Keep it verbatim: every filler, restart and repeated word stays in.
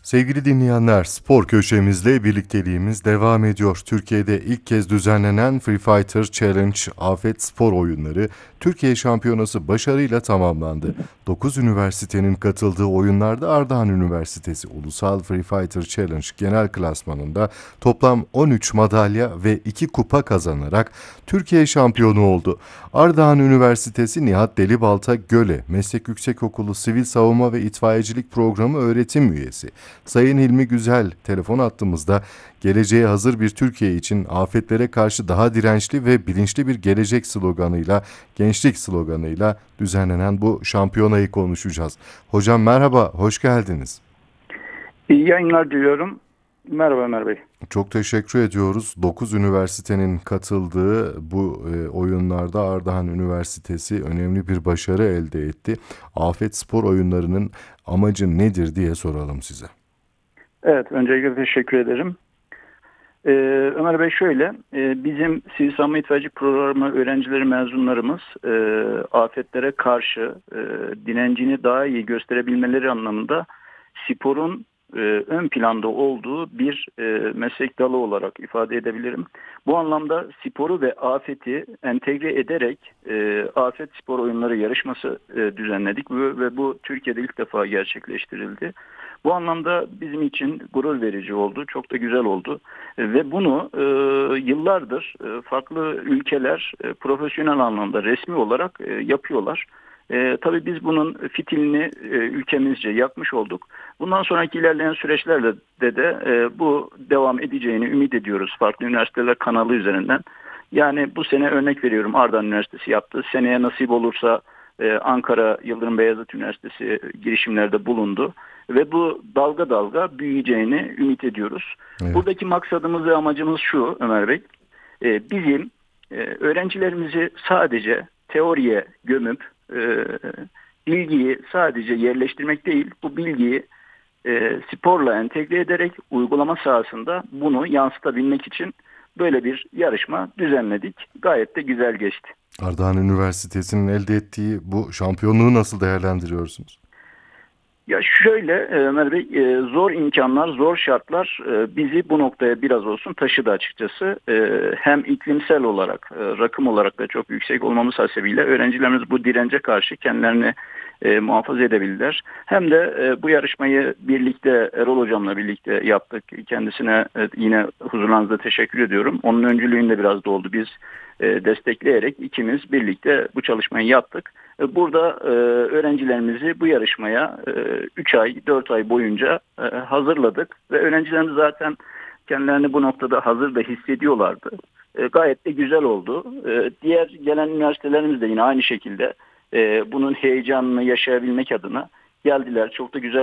Sevgili dinleyenler, spor köşemizle birlikteliğimiz devam ediyor. Türkiye'de ilk kez düzenlenen Free Fighter Challenge Afet Spor Oyunları Türkiye Şampiyonası başarıyla tamamlandı. dokuz üniversitenin katıldığı oyunlarda Ardahan Üniversitesi Ulusal Free Fighter Challenge genel klasmanında toplam on üç madalya ve iki kupa kazanarak Türkiye şampiyonu oldu. Ardahan Üniversitesi Nihat Delibalta Göle Meslek Yüksekokulu Sivil Savunma ve İtfaiyecilik Programı öğretim üyesi. Sayın Hilmi Güzel telefon attığımızda geleceğe hazır bir Türkiye için afetlere karşı daha dirençli ve bilinçli bir gelecek sloganıyla, gençlik sloganıyla düzenlenen bu şampiyonayı konuşacağız. Hocam merhaba, hoş geldiniz. İyi yayınlar diliyorum. Merhaba Ömer Bey. Çok teşekkür ediyoruz. dokuz üniversitenin katıldığı bu e, oyunlarda Ardahan Üniversitesi önemli bir başarı elde etti. Afet spor oyunlarının amacı nedir diye soralım size. Evet, öncelikle teşekkür ederim. Ee, Ömer Bey şöyle, e, bizim Sivil Savunma İtfaiyecilik Programı öğrencileri mezunlarımız e, afetlere karşı e, direncini daha iyi gösterebilmeleri anlamında sporun e, ön planda olduğu bir e, meslek dalı olarak ifade edebilirim. Bu anlamda sporu ve afeti entegre ederek e, afet spor oyunları yarışması e, düzenledik ve, ve bu Türkiye'de ilk defa gerçekleştirildi. Bu anlamda bizim için gurur verici oldu, çok da güzel oldu e, ve bunu e, yıllardır e, farklı ülkeler e, profesyonel anlamda resmi olarak e, yapıyorlar. E, tabii biz bunun fitilini e, ülkemizce yakmış olduk. Bundan sonraki ilerleyen süreçlerde de, de e, bu devam edeceğini ümit ediyoruz farklı üniversiteler kanalı üzerinden. Yani bu sene örnek veriyorum Ardahan Üniversitesi yaptı. Seneye nasip olursa e, Ankara Yıldırım Beyazıt Üniversitesi girişimlerde bulundu. Ve bu dalga dalga büyüyeceğini ümit ediyoruz. Evet. Buradaki maksadımız ve amacımız şu Ömer Bey. E, bizim e, öğrencilerimizi sadece teoriye gömüp e, bilgiyi sadece yerleştirmek değil, bu bilgiyi e, sporla entegre ederek uygulama sahasında bunu yansıtabilmek için böyle bir yarışma düzenledik. Gayet de güzel geçti. Ardahan Üniversitesi'nin elde ettiği bu şampiyonluğu nasıl değerlendiriyorsunuz? Ya şöyle e, Ömer Bey, e, zor imkanlar, zor şartlar e, bizi bu noktaya biraz olsun taşıdı açıkçası. E, Hem iklimsel olarak, e, rakım olarak da çok yüksek olmamız hasebiyle öğrencilerimiz bu dirence karşı kendilerini e, muhafaza edebildiler. Hem de e, bu yarışmayı birlikte Erol Hocam'la birlikte yaptık. Kendisine e, yine huzurlarınızda teşekkür ediyorum. Onun öncülüğünde biraz da oldu. Biz e, destekleyerek ikimiz birlikte bu çalışmayı yaptık. E, burada e, öğrencilerimizi bu yarışmaya üç ay, dört ay boyunca e, hazırladık. Ve öğrencilerimiz zaten kendilerini bu noktada hazır da hissediyorlardı. E, gayet de güzel oldu. E, diğer gelen üniversitelerimiz de yine aynı şekilde e, bunun heyecanını yaşayabilmek adına geldiler. Çok da güzel